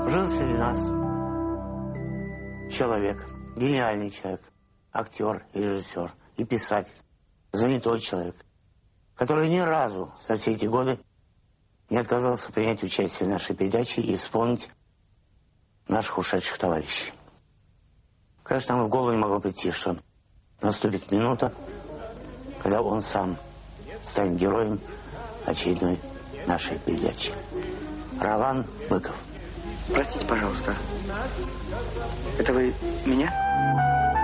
Жил среди нас человек, гениальный человек, актер и режиссер, и писатель, занятой человек, который ни разу за все эти годы не отказался принять участие в нашей передаче и вспомнить наших ушедших товарищей. Конечно, нам в голову не могло прийти, что наступит минута, когда он сам станет героем очередной нашей передачи. Ролан Быков. Простите, пожалуйста. Это вы меня?